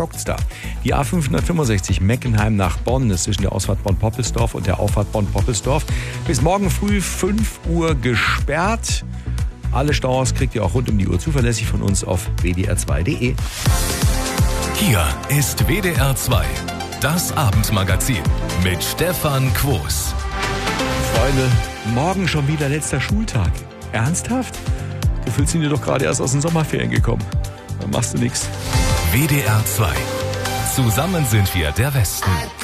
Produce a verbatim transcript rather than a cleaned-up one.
stockt's da. Die A fünfhundertfünfundsechzig Meckenheim nach Bonn ist zwischen der Ausfahrt Bonn-Poppelsdorf und der Auffahrt Bonn-Poppelsdorf bis morgen früh fünf Uhr gesperrt. Alle Staus kriegt ihr auch rund um die Uhr zuverlässig von uns auf w d r zwei punkt d e. Hier ist W D R zwei, das Abendmagazin mit Stefan Quos. Freunde, morgen schon wieder letzter Schultag. Ernsthaft? Du fühlst ihn dir doch gerade erst aus den Sommerferien gekommen. Dann machst du nichts. W D R zwei. Zusammen sind wir der Westen.